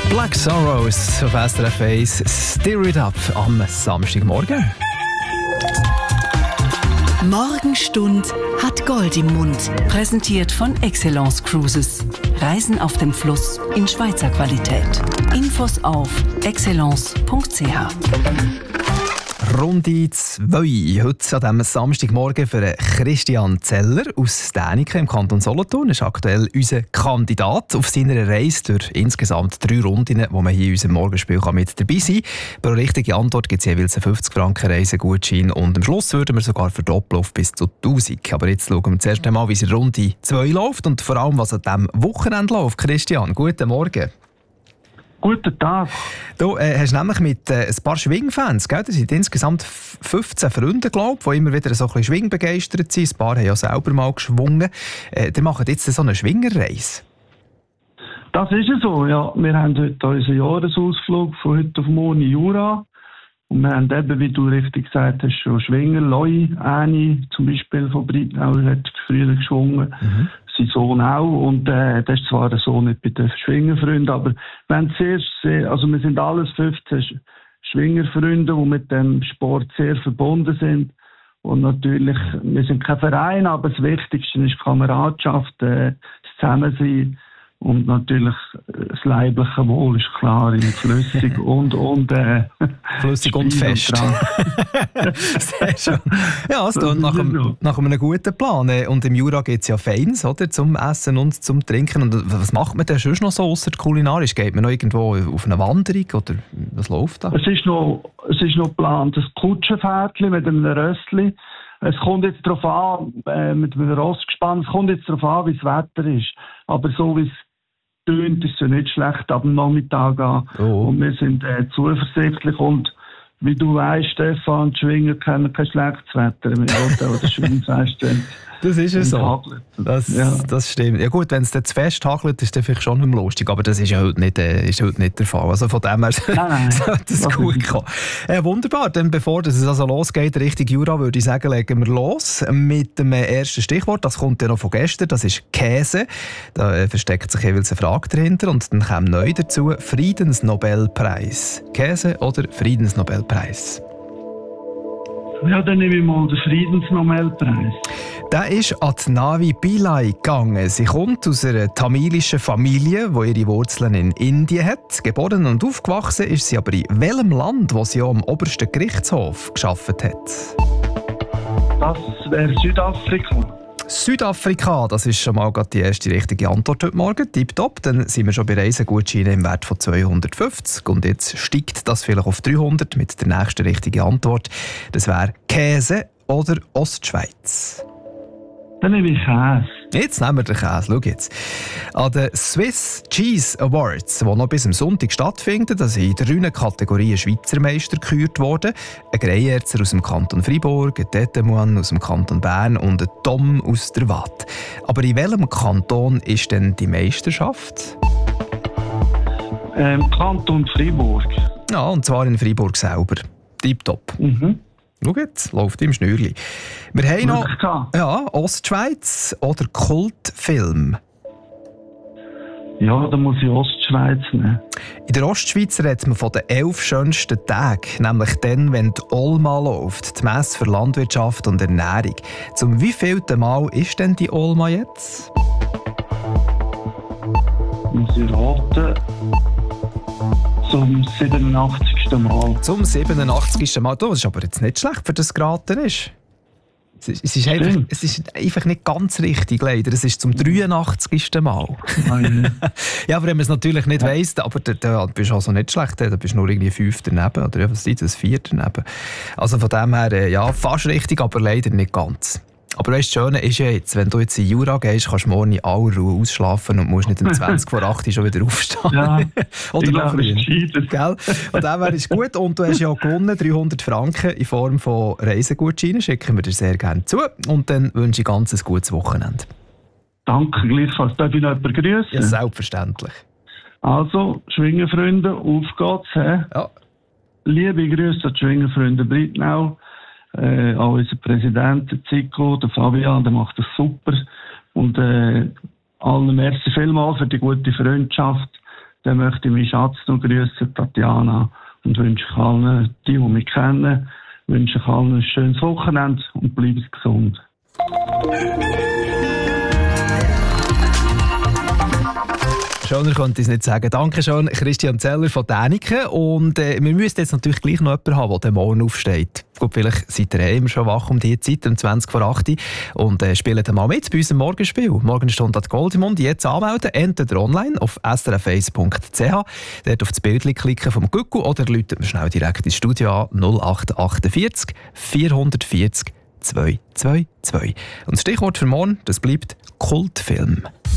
Black Sorrows auf SRF 1, Stir It Up am Samstagmorgen. Morgenstund hat Gold im Mund. Präsentiert von Excellence Cruises. Reisen auf dem Fluss in Schweizer Qualität. Infos auf excellence.ch. Runde 2. Heute an diesem Samstagmorgen für Christian Zeller aus Däniken im Kanton Solothurn. Das ist aktuell unser Kandidat auf seiner Reise durch insgesamt 3 Runden, wo man hier in unserem Morgenspiel mit dabei sein kann. Pro richtige Antwort gibt es jeweils einen 50 Franken Reisegutschein und am Schluss würden wir sogar verdoppeln auf bis zu 1000. Aber jetzt schauen wir zuerst einmal, wie es in Runde 2 läuft und vor allem, was an diesem Wochenende läuft. Christian, guten Morgen. Guten Tag. Du hast nämlich mit ein paar Schwingfans, gell? Das sind insgesamt 15 Freunde, glaube ich, die immer wieder so ein bisschen schwingbegeistert sind. Ein paar haben ja selber mal geschwungen. Die machen jetzt so eine Schwingerreise. Das ist es so, ja. Wir haben heute unseren Jahresausflug von heute auf morgen in Jura. Und wir haben eben, wie du richtig gesagt hast, schon Schwinger. Loi, Äni zum Beispiel von Breitnau, hat früher geschwungen. Mhm. Sein Sohn auch. Und das ist zwar der Sohn nicht bei den Schwingerfreunden, aber wir sind alles 15 Schwingerfreunde, die mit dem Sport sehr verbunden sind. Und natürlich, wir sind kein Verein, aber das Wichtigste ist Kameradschaft, das Zusammensein. Und natürlich das leibliche Wohl ist klar, flüssig und flüssig und fest. Sehr schön. Ja, also nach einem guten Plan. Und im Jura gibt es ja Feins, oder? Zum Essen und zum Trinken. Und was macht man denn sonst noch so ausser kulinarisch? Geht man noch irgendwo auf eine Wanderung oder was läuft da? Es ist noch geplant, ein Kutschenpferdchen mit einem Rössli. Es kommt jetzt darauf an, mit einem Rossgespann, es kommt jetzt darauf an, wie das Wetter ist. Aber so wie es tönt, ist es ja nicht schlecht ab dem Nachmittag an. Oh. Und wir sind zuversichtlich. Und wie du weißt, Stefan, die Schwinger kennen kein schlechtes Wetter. Im Hotel oder Schwingfest. Das ist ja so. Das stimmt. Ja gut, wenn es dann zu fest hagelt, ist das vielleicht schon nicht mehr lustig. Aber das ist ja heute nicht der Fall. Also von dem her sollte es gut kommen. Wunderbar. Dann bevor es also losgeht, Richtung Jura, würde ich sagen, legen wir los mit dem ersten Stichwort. Das kommt ja noch von gestern. Das ist Käse. Da versteckt sich jeweils eine Frage dahinter. Und dann kommt neu dazu Friedensnobelpreis. Käse oder Friedensnobelpreis? Ja, dann nehme ich mal den Friedensnobelpreis. Der ist an die Navi Pillai gegangen. Sie kommt aus einer tamilischen Familie, die ihre Wurzeln in Indien hat. Geboren und aufgewachsen ist sie aber in welchem Land, wo sie auch am obersten Gerichtshof gearbeitet hat? Das wäre Südafrika. Südafrika, das ist schon mal die erste richtige Antwort heute Morgen. Tipptopp, dann sind wir schon bei Reisegutscheinen im Wert von 250. Und jetzt steigt das vielleicht auf 300 mit der nächsten richtigen Antwort. Das wäre Käse oder Ostschweiz. Dann nehme ich Käse. Jetzt nehmen wir den Käse. Schau jetzt. An den Swiss Cheese Awards, die noch bis am Sonntag stattfinden, da sind in 3 Kategorien Schweizer Meister gekürt worden. Ein Greyerzer aus dem Kanton Freiburg, ein Tetemuan aus dem Kanton Bern und ein Tom aus der Waadt. Aber in welchem Kanton ist denn die Meisterschaft? Kanton Freiburg. Ja, und zwar in Freiburg selber. Tipptopp. Mhm. Schau jetzt, läuft im Schnürli. Wir haben noch Ostschweiz oder Kultfilm. Ja, da muss ich Ostschweiz nehmen. In der Ostschweiz redet man von den 11 schönsten Tagen, nämlich dann, wenn die Olma läuft, die Messe für Landwirtschaft und Ernährung. Zum wievielten Mal ist denn die Olma jetzt? Muss ich raten. Zum 87. Mal. Zum 87. Mal. Das ist aber jetzt nicht schlecht, für das geraten ist. Es ist einfach nicht ganz richtig, leider. Es ist zum 83. Mal. Ja, aber wenn man es natürlich nicht weiss, aber da bist du also nicht schlecht. Da bist du nur irgendwie 5 daneben. Oder was ist das? 4 daneben. Also von dem her, ja, fast richtig, aber leider nicht ganz. Aber weißt, das Schöne ist ja jetzt, wenn du jetzt in Jura gehst, kannst du morgen in aller Ruhe ausschlafen und musst nicht um 20 vor 8 schon wieder aufstehen. Ja, oder noch früher. Gell? Und dem wäre es gut. Und du hast ja gewonnen, 300 Franken in Form von Reisegutscheinen. Schicken wir dir sehr gerne zu. Und dann wünsche ich ganz ein gutes Wochenende. Danke, gleichfalls. Darf ich noch jemanden grüßen? Ja, selbstverständlich. Also, Schwingerfreunde, auf geht's. Ja. Liebe Grüße an die Schwingerfreunde Breitnau. Auch unser Präsident, der Zico, der Fabian, der macht das super. Und allen merci vielmals für die gute Freundschaft. dann möchte ich meinen Schatz noch grüßen, Tatjana, und wünsche allen, die mich kennen, wünsche allen ein schönes Wochenende und bleibt gesund. Schöner konnte ich es nicht sagen. Danke schön, Christian Zeller von Däniken. Und wir müssen jetzt natürlich gleich noch jemanden haben, der morgen aufsteht. Gut, vielleicht seid ihr immer schon wach um diese Zeit, um 20 vor 8 Uhr. Und spielt mal mit bei unserem Morgenspiel. Morgenstunde hat Goldimund. Jetzt anmelden, entweder online auf srf1.ch. Dort auf das Bild klicken vom Gucku oder läutet mir schnell direkt ins Studio an 0848 440 222. Und das Stichwort für morgen, das bleibt Kultfilm.